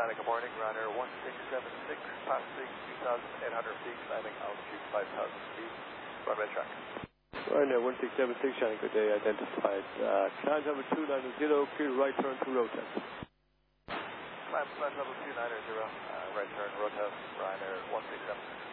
China, good morning. Ryanair 1676, passing 2,800 feet, climbing altitude 5,000 feet. Runway track. Ryanair 1676, China, good day. Identified. Climb level 290, clear right turn to rotate. Climb level 290, right turn, rotate, Ryanair 1676.